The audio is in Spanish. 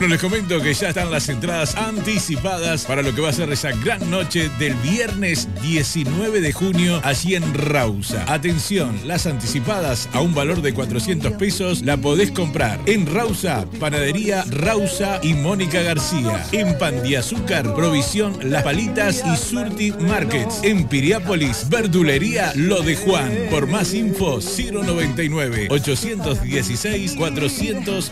Bueno, les comento que ya están las entradas anticipadas para lo que va a ser esa gran noche del viernes 19 de junio allí en Rausa. Atención, las anticipadas a un valor de 400 pesos la podés comprar en Rausa, Panadería Rausa y Mónica García. En Pan de Azúcar, Provisión Las Palitas y Surti Markets. En Piriápolis, Verdulería Lo de Juan. Por más info, 099 816 400